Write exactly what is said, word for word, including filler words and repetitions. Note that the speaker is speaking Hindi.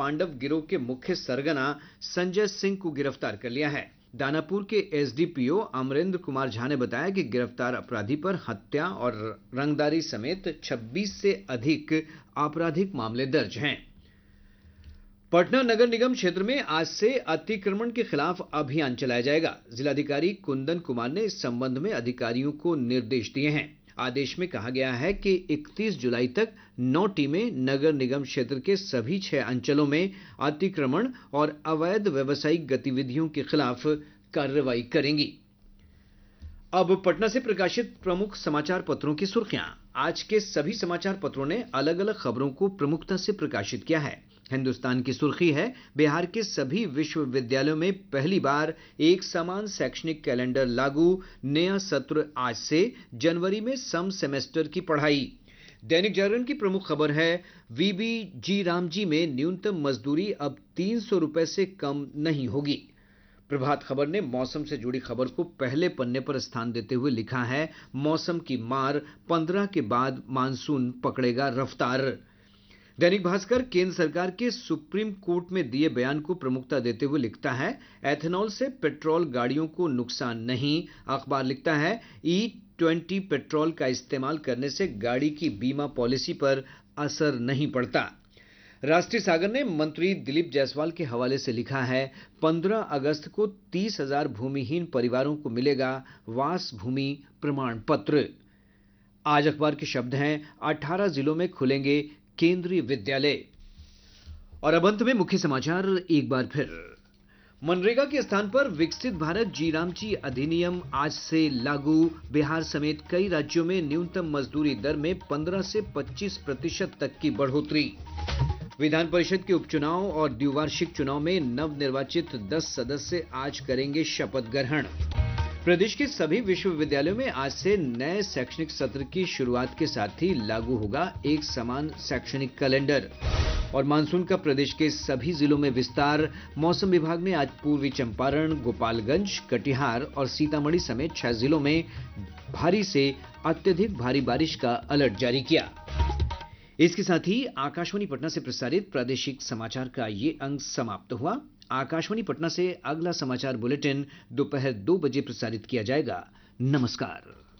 पांडव गिरोह के मुख्य सरगना संजय सिंह को गिरफ्तार कर लिया है। दानापुर के एसडीपीओ अमरेंद्र कुमार झा ने बताया कि गिरफ्तार अपराधी पर हत्या और रंगदारी समेत छब्बीस से अधिक आपराधिक मामले दर्ज हैं। पटना नगर निगम क्षेत्र में आज से अतिक्रमण के खिलाफ अभियान चलाया जाएगा। जिलाधिकारी कुंदन कुमार ने इस संबंध में अधिकारियों को निर्देश दिए हैं। आदेश में कहा गया है कि इकतीस जुलाई तक नौ टीमें नगर निगम क्षेत्र के सभी छह अंचलों में अतिक्रमण और अवैध व्यावसायिक गतिविधियों के खिलाफ कार्रवाई करेंगी। अब पटना से प्रकाशित प्रमुख समाचार पत्रों की सुर्खियां। आज के सभी समाचार पत्रों ने अलग अलग खबरों को प्रमुखता से प्रकाशित किया है। हिंदुस्तान की सुर्खी है, बिहार के सभी विश्वविद्यालयों में पहली बार एक समान शैक्षणिक कैलेंडर लागू, नया सत्र आज से, जनवरी में सम सेमेस्टर की पढ़ाई। दैनिक जागरण की प्रमुख खबर है, वीबी जी रामजी में न्यूनतम मजदूरी अब तीन सौ रुपए से कम नहीं होगी। प्रभात खबर ने मौसम से जुड़ी खबर को पहले पन्ने पर स्थान देते हुए लिखा है, मौसम की मार, पंद्रह के बाद मानसून पकड़ेगा रफ्तार। दैनिक भास्कर केंद्र सरकार के सुप्रीम कोर्ट में दिए बयान को प्रमुखता देते हुए लिखता है, एथेनॉल से पेट्रोल गाड़ियों को नुकसान नहीं। अखबार लिखता है, ई ट्वेंटी पेट्रोल का इस्तेमाल करने से गाड़ी की बीमा पॉलिसी पर असर नहीं पड़ता। राष्ट्रीय सागर ने मंत्री दिलीप जायसवाल के हवाले से लिखा है, पंद्रह अगस्त को तीस हजार भूमिहीन परिवारों को मिलेगा वास भूमि प्रमाण पत्र। आज अखबार के शब्द हैं, अठारह जिलों में खुलेंगे केंद्रीय विद्यालय। और अब अंत में मुख्य समाचार एक बार फिर। मनरेगा के स्थान पर विकसित भारत जी रामजी अधिनियम आज से लागू। बिहार समेत कई राज्यों में न्यूनतम मजदूरी दर में पंद्रह से पच्चीस प्रतिशत तक की बढ़ोतरी। विधान परिषद के उपचुनाव और द्विवार्षिक चुनाव में नवनिर्वाचित दस सदस्य आज करेंगे शपथ ग्रहण। प्रदेश के सभी विश्वविद्यालयों में आज से नए शैक्षणिक सत्र की शुरुआत के साथ ही लागू होगा एक समान शैक्षणिक कैलेंडर। और मानसून का प्रदेश के सभी जिलों में विस्तार। मौसम विभाग ने आज पूर्वी चंपारण, गोपालगंज, कटिहार और सीतामढ़ी समेत छह जिलों में भारी से अत्यधिक भारी बारिश का अलर्ट जारी किया। इसके साथ ही आकाशवाणी पटना से प्रसारित प्रादेशिक समाचार का ये अंक समाप्त हुआ। आकाशवाणी पटना से अगला समाचार बुलेटिन दोपहर दो बजे प्रसारित किया जाएगा। नमस्कार।